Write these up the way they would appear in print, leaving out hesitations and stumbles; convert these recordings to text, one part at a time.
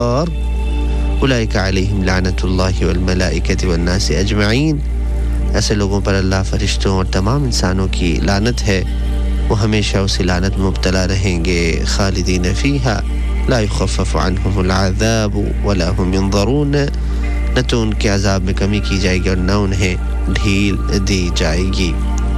اور اولئک علیہم لعنت اللہ والملائکۃ والناس اجمعین، ایسے لوگوں پر اللہ، فرشتوں اور تمام انسانوں کی لعنت ہے، وہ ہمیشہ اسی لعنت میں مبتلا رہیں گے، خالدین فیہا لا یخفف عنہم العذاب ولا هم ینظرون، نہ تو ان کے عذاب میں کمی کی جائے گی اور نہ انہیں ڈھیل دی جائے گی۔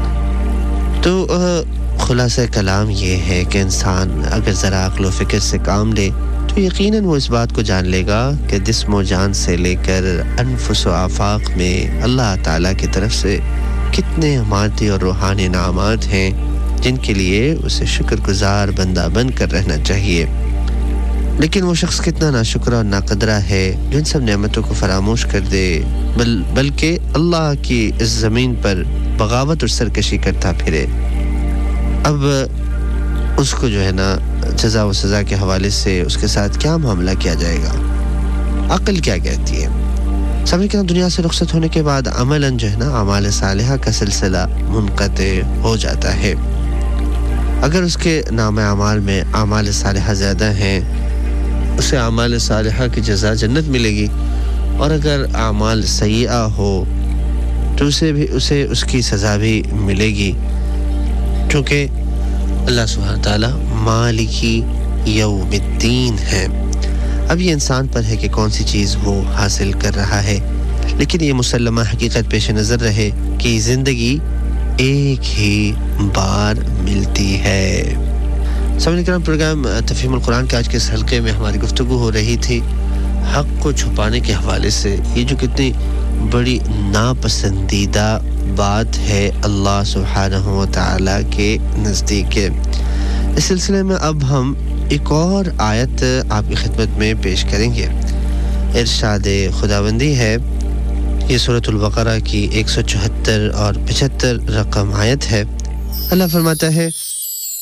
تو خلاصہ کلام یہ ہے کہ انسان اگر ذرا عقل و فکر سے کام لے تو یقیناً وہ اس بات کو جان لے گا کہ جسم و جان سے لے کر انفس و آفاق میں اللہ تعالیٰ کی طرف سے کتنے مادی اور روحانی انعامات ہیں جن کے لیے اسے شکر گزار بندہ بن کر رہنا چاہیے۔ لیکن وہ شخص کتنا ناشکرہ اور ناقدرہ ہے جو ان سب نعمتوں کو فراموش کر دے، بلکہ اللہ کی اس زمین پر بغاوت اور سرکشی کرتا پھرے۔ اب اس کو جو ہے نا جزا و سزا کے حوالے سے اس کے ساتھ کیا معاملہ کیا جائے گا؟ عقل کیا کہتی ہے؟ سامنے کہ دنیا سے رخصت ہونے کے بعد عملاً جو ہے نا اعمال صالحہ کا سلسلہ منقطع ہو جاتا ہے۔ اگر اس کے نام اعمال میں اعمال صالحہ زیادہ ہیں، اسے اعمال صالحہ کی جزا جنت ملے گی، اور اگر اعمال سیئہ ہو تو اسے اس کی سزا بھی ملے گی، کیونکہ اللہ سبحانہ تعالیٰ مالکی یوم الدین ہے۔ اب یہ انسان پر ہے کہ کون سی چیز وہ حاصل کر رہا ہے، لیکن یہ مسلمہ حقیقت پیش نظر رہے کہ زندگی ایک ہی بار ملتی ہے۔ سامعین کرام، پروگرام تفہیم القرآن کے آج کے اس حلقے میں ہماری گفتگو ہو رہی تھی حق کو چھپانے کے حوالے سے، یہ جو کتنی بڑی ناپسندیدہ بات ہے اللہ سبحانہ و تعالیٰ کے نزدیک۔ اس سلسلے میں اب ہم ایک اور آیت آپ کی خدمت میں پیش کریں گے۔ ارشاد خداوندی ہے، یہ سورۃ البقرہ کی 174 اور 75 رقم آیت ہے۔ اللہ فرماتا ہے